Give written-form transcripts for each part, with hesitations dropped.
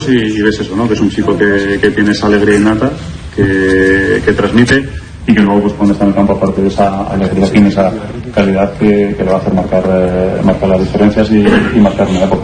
y ves eso, ¿no? Que es un chico que tiene esa alegría innata, que transmite, y que luego pues cuando está en el campo, aparte de esa alegría, tiene esa calidad que le va a hacer marcar las diferencias y marcar una época.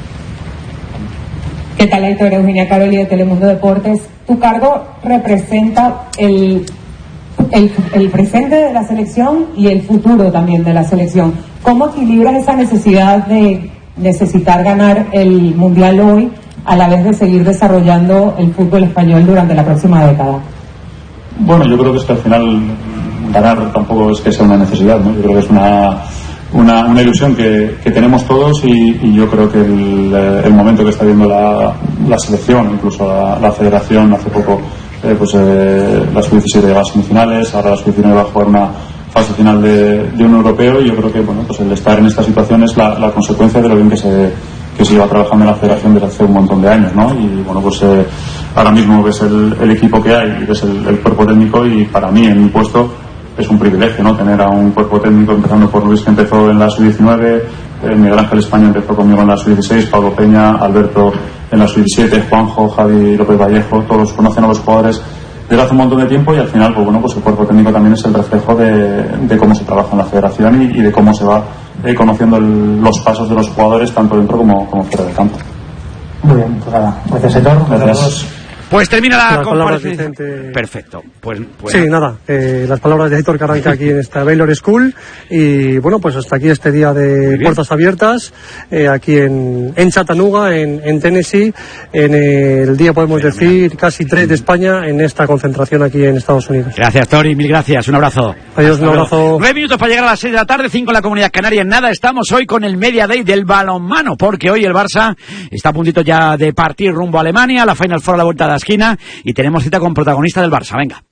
¿Qué tal, Héctor? Eugenia Caroli de Telemundo Deportes. Tu cargo representa el presente de la selección y el futuro también de la selección. ¿Cómo equilibras esa necesidad de necesitar ganar el Mundial hoy a la vez de seguir desarrollando el fútbol español durante la próxima década? Bueno, yo creo que es que al final ganar tampoco es que sea una necesidad, ¿no? Yo creo que es una ilusión que tenemos todos, y yo creo que el momento que está viendo la selección, incluso la federación, hace poco la sub-17 llegaba a semifinales, ahora la sub-19 va a jugar una fase final de un europeo, y yo creo que pues el estar en esta situación es la consecuencia de lo bien que se lleva trabajando en la federación desde hace un montón de años, ¿no? Y ahora mismo ves el equipo que hay y ves el cuerpo técnico, y para mí, en mi puesto, es un privilegio, ¿no? Tener a un cuerpo técnico, empezando por Luis, que empezó en la sub-19, Miguel Ángel España empezó conmigo en la sub-16, Pablo Peña, Alberto en la sub-17, Juanjo, Javi López Vallejo, todos conocen a los jugadores desde hace un montón de tiempo, y al final pues el cuerpo técnico también es el reflejo de cómo se trabaja en la federación y de cómo se va conociendo los pasos de los jugadores tanto dentro como fuera del campo. Muy bien, pues nada, gracias, Héctor. Gracias. Pues termina la comparecencia. Perfecto. Pues sí, nada, las palabras de Héctor, que arranca aquí en esta Baylor School, y bueno, pues hasta aquí este día de puertas abiertas, aquí en Chattanooga, en Tennessee, en el día, podemos decir, casi 3 de España, en esta concentración aquí en Estados Unidos. Gracias, Tori, mil gracias, un abrazo. Adiós, un abrazo. 9 minutos para llegar a las 6 de la tarde, 5 en la Comunidad Canaria. En nada, estamos hoy con el Media Day del balonmano, porque hoy el Barça está a puntito ya de partir rumbo a Alemania, la Final Four a la vuelta de la esquina, y tenemos cita con protagonista del Barça. Venga.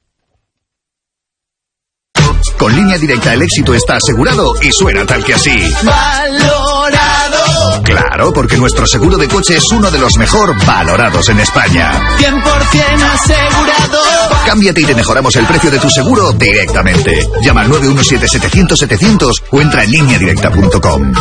Con Línea Directa el éxito está asegurado y suena tal que así. ¡Valorado! Claro, porque nuestro seguro de coche es uno de los mejor valorados en España. 100% asegurado. Cámbiate y te mejoramos el precio de tu seguro directamente. Llama al 917-700-700 o entra en lineadirecta.com.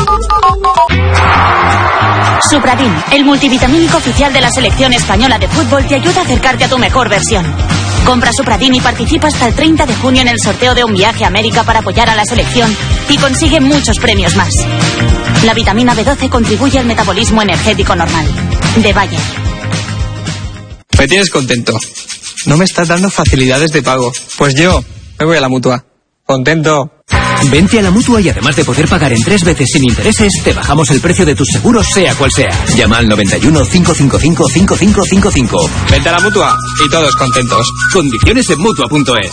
Supradin, el multivitamínico oficial de la selección española de fútbol, te ayuda a acercarte a tu mejor versión. Compra Supradin y participa hasta el 30 de junio en el sorteo de un viaje a América para apoyar a la selección y consigue muchos premios más. La vitamina B12 contribuye al metabolismo energético normal. De Bayer. Me tienes contento. No me estás dando facilidades de pago. Pues yo me voy a la Mutua. Contento. Vente a la Mutua y además de poder pagar en 3 veces sin intereses, te bajamos el precio de tus seguros sea cual sea. Llama al 91 555 5555. Vente a la Mutua y todos contentos. Condiciones en Mutua.es.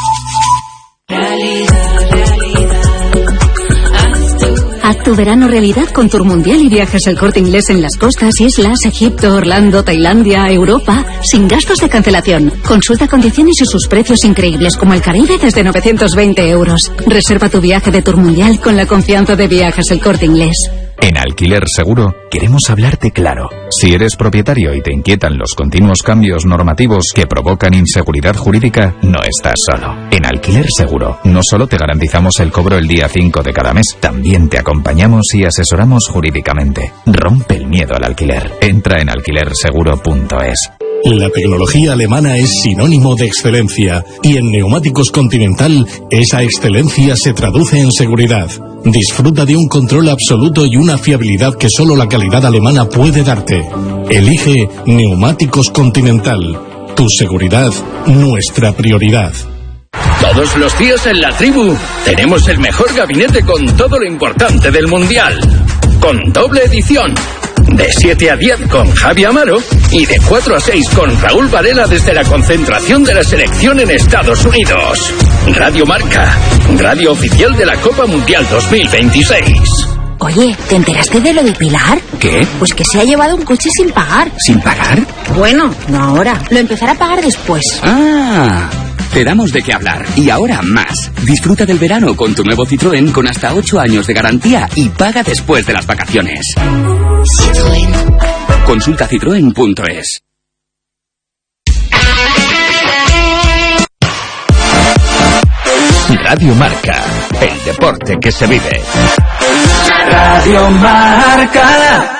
Haz tu verano realidad con Tour Mundial y viajes El Corte Inglés en las costas, islas, Egipto, Orlando, Tailandia, Europa, sin gastos de cancelación. Consulta condiciones y sus precios increíbles, como el Caribe desde 920 euros. Reserva tu viaje de Tour Mundial con la confianza de Viajes El Corte Inglés. En Alquiler Seguro queremos hablarte claro. Si eres propietario y te inquietan los continuos cambios normativos que provocan inseguridad jurídica, no estás solo. En Alquiler Seguro no solo te garantizamos el cobro el día 5 de cada mes, también te acompañamos y asesoramos jurídicamente. Rompe el miedo al alquiler. Entra en alquilerseguro.es. La tecnología alemana es sinónimo de excelencia y en Neumáticos Continental esa excelencia se traduce en seguridad. Disfruta de un control absoluto y una fiabilidad que solo la calidad alemana puede darte. Elige Neumáticos Continental. Tu seguridad, nuestra prioridad. Todos los días en La Tribu tenemos el mejor gabinete con todo lo importante del Mundial. Con doble edición. De 7 a 10 con Javi Amaro y de 4 a 6 con Raúl Varela desde la concentración de la selección en Estados Unidos. Radio Marca, radio oficial de la Copa Mundial 2026. Oye, ¿te enteraste de lo de Pilar? ¿Qué? Pues que se ha llevado un coche sin pagar. ¿Sin pagar? Bueno, no ahora, lo empezará a pagar después. ¡Ah! Te damos de qué hablar. Y ahora más. Disfruta del verano con tu nuevo Citroën con hasta 8 años de garantía y paga después de las vacaciones. Citroën. Consulta citroen.es. Radio Marca, el deporte que se vive. Radio Marca.